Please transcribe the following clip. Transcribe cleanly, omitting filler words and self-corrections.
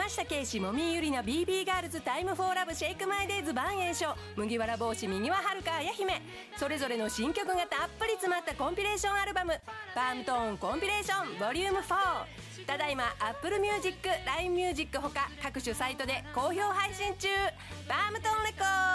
山下圭史、もみゆりな、 BB ガールズ、タイムフォーラブ、シェイクマイデイズ、万栄翔、麦わら帽子、右ははるか、綾姫、それぞれの新曲がたっぷり詰まったコンピレーションアルバム、パームトーンコンピレーションボリューム4、ただいま Apple Music、LINE Music ほか各種サイトで好評配信中。パームトーンレコード。